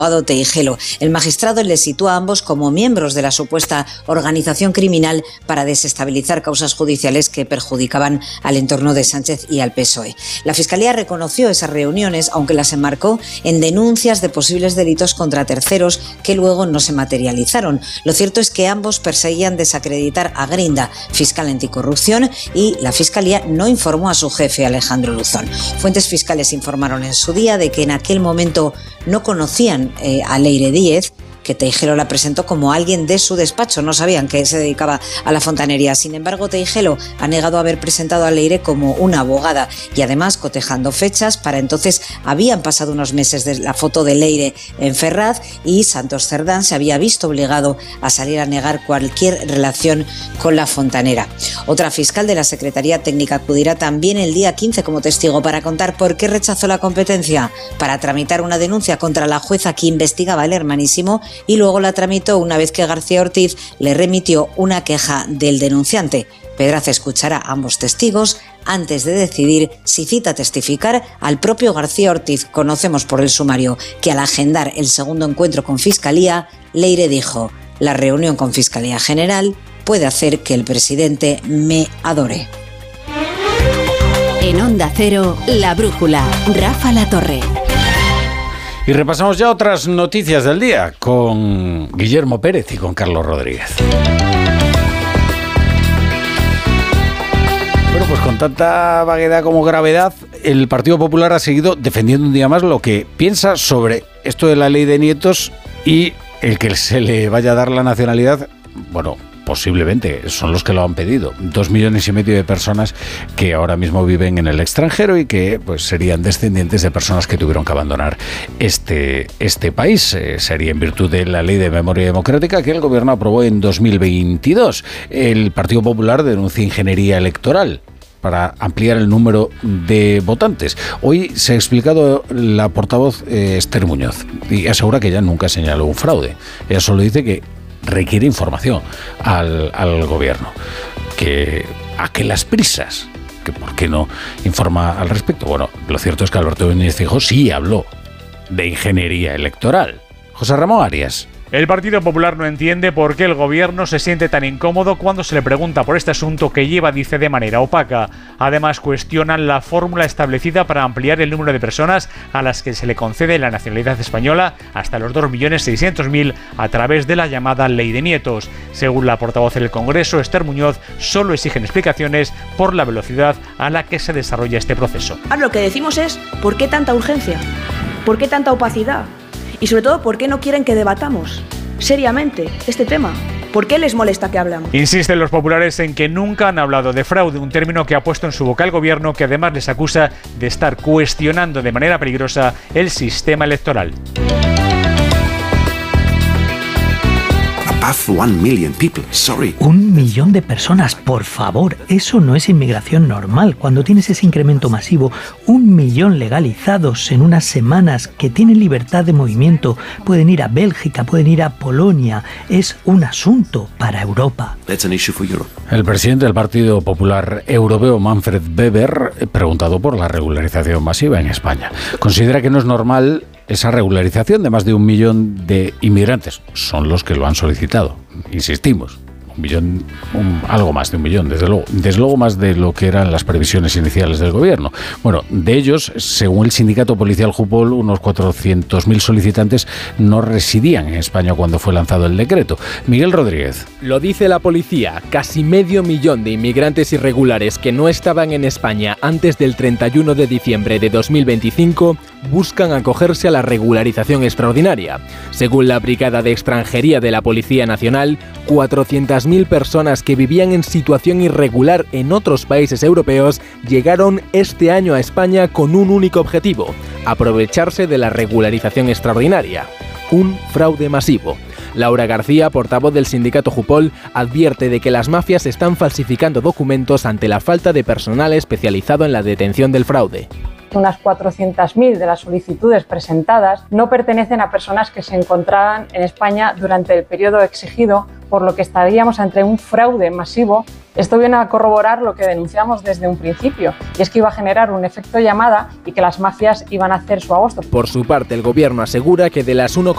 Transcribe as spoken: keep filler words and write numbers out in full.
Teijelo. El magistrado les sitúa a ambos como miembros de la supuesta organización criminal para desestabilizar causas judiciales que perjudicaban al entorno de Sánchez y al P S O E. La Fiscalía reconoció esas reuniones, aunque las enmarcó en denuncias de posibles delitos contra terceros que luego no se materializaron. Lo cierto es que ambos perseguían desacreditar a Grinda, fiscal anticorrupción, y la Fiscalía no informó a su jefe, Alejandro Luzón. Fuentes fiscales informaron en su día de que en aquel momento no conocían eh, a Leire Díez, que Teijelo la presentó como alguien de su despacho, no sabían que se dedicaba a la fontanería. Sin embargo, Teijelo ha negado haber presentado a Leire como una abogada y además, cotejando fechas, para entonces habían pasado unos meses de la foto de Leire en Ferraz y Santos Cerdán se había visto obligado a salir a negar cualquier relación con la fontanera. Otra fiscal de la Secretaría Técnica acudirá también el día quince como testigo para contar por qué rechazó la competencia para tramitar una denuncia contra la jueza que investigaba el hermanísimo y luego la tramitó una vez que García Ortiz le remitió una queja del denunciante. Pedraz escuchará a ambos testigos antes de decidir si cita testificar al propio García Ortiz. Conocemos por el sumario que al agendar el segundo encuentro con Fiscalía, Leire dijo: la reunión con Fiscalía General puede hacer que el presidente me adore. En Onda Cero, La Brújula, Rafa Latorre. Y repasamos ya otras noticias del día con Guillermo Pérez y con Carlos Rodríguez. Bueno, pues con tanta vaguedad como gravedad, el Partido Popular ha seguido defendiendo un día más lo que piensa sobre esto de la ley de nietos y el que se le vaya a dar la nacionalidad. Bueno, posiblemente son los que lo han pedido. Dos millones y medio de personas que ahora mismo viven en el extranjero y que pues serían descendientes de personas que tuvieron que abandonar este, este país. Eh, sería en virtud de la Ley de Memoria Democrática que el Gobierno aprobó en dos mil veintidós. El Partido Popular denuncia ingeniería electoral para ampliar el número de votantes. Hoy se ha explicado la portavoz eh, Esther Muñoz y asegura que ella nunca señaló un fraude. Ella solo dice que requiere información al, al gobierno, que a que las prisas, que por qué no informa al respecto. Bueno, lo cierto es que Alberto Núñez Feijóo sí habló de ingeniería electoral. José Ramón Arias. El Partido Popular no entiende por qué el gobierno se siente tan incómodo cuando se le pregunta por este asunto que lleva, dice, de manera opaca. Además, cuestionan la fórmula establecida para ampliar el número de personas a las que se le concede la nacionalidad española hasta los dos millones seiscientos mil a través de la llamada Ley de Nietos. Según la portavoz del Congreso, Esther Muñoz, solo exigen explicaciones por la velocidad a la que se desarrolla este proceso. Ahora lo que decimos es, ¿por qué tanta urgencia? ¿Por qué tanta opacidad? Y sobre todo, ¿por qué no quieren que debatamos seriamente este tema? ¿Por qué les molesta que hablamos? Insisten los populares en que nunca han hablado de fraude, un término que ha puesto en su boca el gobierno, que además les acusa de estar cuestionando de manera peligrosa el sistema electoral. One million people. Sorry. Un millón de personas, por favor, eso no es inmigración normal. Cuando tienes ese incremento masivo, un millón legalizados en unas semanas que tienen libertad de movimiento, pueden ir a Bélgica, pueden ir a Polonia, es un asunto para Europa. That's an issue for Europe. El presidente del Partido Popular Europeo, Manfred Weber, preguntado por la regularización masiva en España, considera que no es normal esa regularización de más de un millón de inmigrantes. Son los que lo han solicitado. Insistimos, un millón, un, algo más de un millón, desde luego, desde luego más de lo que eran las previsiones iniciales del gobierno. Bueno, de ellos, según el sindicato policial Jupol, unos cuatrocientos mil solicitantes no residían en España cuando fue lanzado el decreto. Miguel Rodríguez. Lo dice la policía, casi medio millón de inmigrantes irregulares que no estaban en España antes del treinta y uno de diciembre de dos mil veinticinco buscan acogerse a la regularización extraordinaria. Según la Brigada de Extranjería de la Policía Nacional, cuatrocientas mil personas que vivían en situación irregular en otros países europeos llegaron este año a España con un único objetivo: aprovecharse de la regularización extraordinaria. Un fraude masivo. Laura García, portavoz del sindicato Jupol, advierte de que las mafias están falsificando documentos ante la falta de personal especializado en la detención del fraude. Unas cuatrocientas mil de las solicitudes presentadas no pertenecen a personas que se encontraban en España durante el periodo exigido, por lo que estaríamos ante un fraude masivo. Esto viene a corroborar lo que denunciamos desde un principio, y es que iba a generar un efecto llamada y que las mafias iban a hacer su agosto. Por su parte, el gobierno asegura que de las uno